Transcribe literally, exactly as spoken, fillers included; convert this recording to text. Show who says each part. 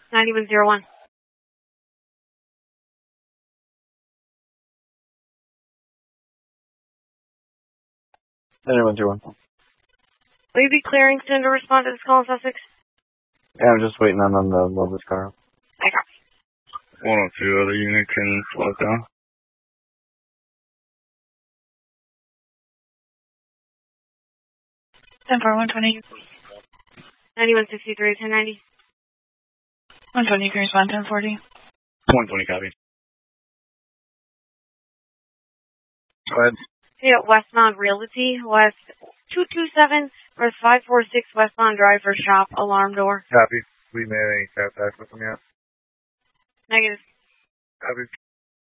Speaker 1: ninety-one zero one.
Speaker 2: ninety-one zero one.
Speaker 1: Will you be clearing soon to respond to this call in Sussex?
Speaker 2: Yeah, I'm just waiting on them to load this car up.
Speaker 1: I copy.
Speaker 3: one oh two, other unit can slow it down.
Speaker 4: ten four, one twenty.
Speaker 1: ninety-one sixty-three, ten ninety.
Speaker 4: one twenty, can respond ten forty.
Speaker 3: one twenty, copy. Go ahead.
Speaker 1: Yeah, Westmount Realty, West two two seven, North five four six Westmount Drive for shop, alarm door.
Speaker 3: Copy. We made any contact with them yet?
Speaker 1: Negative.
Speaker 3: Copy.